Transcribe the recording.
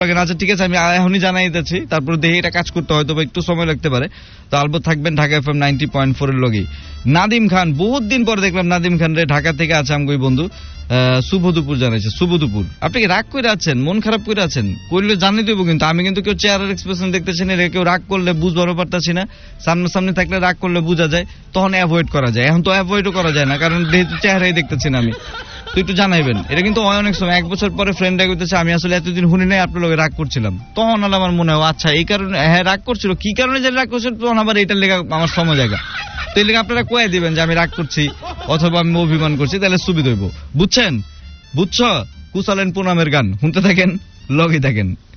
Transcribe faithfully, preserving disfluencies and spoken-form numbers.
আচ্ছা ঠিক আছে, আমি এখনই জানাই দিতেছি, তারপর দেখে এটা কাজ করতে হয়তো একটু সময় লাগতে পারে। তো আলবত থাকবেন Dhaka FM ninety point four এর লগেই। নাদিম খান, বহুত দিন পরে দেখলাম নাদিম খান রে ঢাকা থেকে আছে আমগো বন্ধু। শুভ দুপুর জানাইছে, শুভ দুপুর। আপনি কি রাগ করে আছেন, মন খারাপ করে আছেন? করলে জানিয়ে দেবো, কিন্তু আমি কিন্তু কেউ চেহারার এক্সপ্রেশন দেখতেছি না, কেউ রাগ করলে বুঝবারও পারতাছি না। সামনাসামনি থাকলে রাগ করলে বোঝা যায়, তখন অ্যাভয়েড করা যায়। এখন তো অ্যাভয়েডও করা যায় না, কারণ যেহেতু চেহারাই দেখতেছি না আমি। তো একটু জানাইবেন, এটা কিন্তু অনেক সময় এক বছর পরে ফ্রেন্ড রাগ হইতেছে, আমি আসলে এতদিন শুনি নাই আপনার লোকে রাগ করছিলাম, তখন আমার মনে হয় আচ্ছা এই কারণে, হ্যাঁ রাগ করছিল, কি কারণে যে রাগ করছিল, তখন আবার এটার লেগে আমার সময় জায়গা। তো এই লেগে আপনারা কয়ে দিবেন যে আমি রাগ করছি অথবা আমি অভিমান করছি, তাহলে সুবিধা হইব। বুঝছেন? বুঝছ? কুসালেন পুনামের গান শুনতে থাকেন, লগে থাকেন।